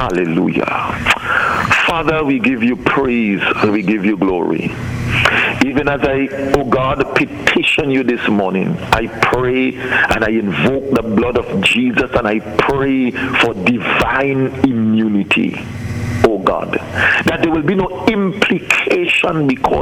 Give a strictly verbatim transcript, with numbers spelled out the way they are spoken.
Hallelujah. Father, we give you praise and we give you glory. Even as I, oh God, petition you this morning, I pray and I invoke the blood of Jesus and I pray for divine immunity, oh God, that there will be no implication because